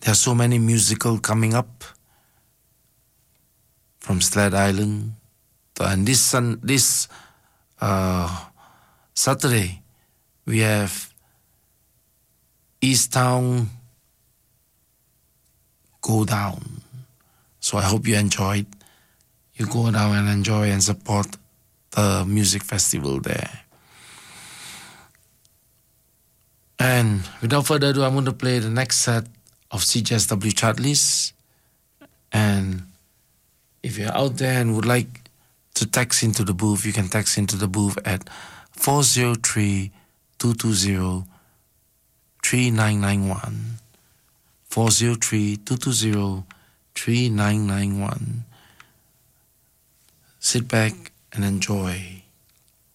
There are so many musical coming up from Sled Island. And this Saturday, we have East Town Go Down. So I hope you enjoyed. You go down and enjoy and support the music festival there. And without further ado, I'm going to play the next set of CJSW chart list. And if you're out there and would like to text into the booth, you can text into the booth at 403-220-3991. 403-220-3991. Sit back and enjoy.